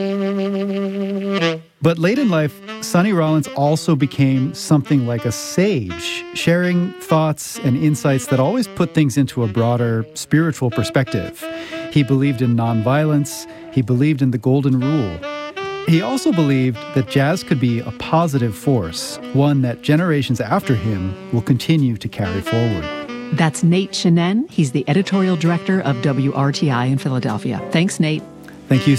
But late in life, Sonny Rollins also became something like a sage, sharing thoughts and insights that always put things into a broader spiritual perspective. He believed in nonviolence. He believed in the golden rule. He also believed that jazz could be a positive force, one that generations after him will continue to carry forward. That's Nate Chinen. He's the editorial director of WRTI in Philadelphia. Thanks, Nate. Thank you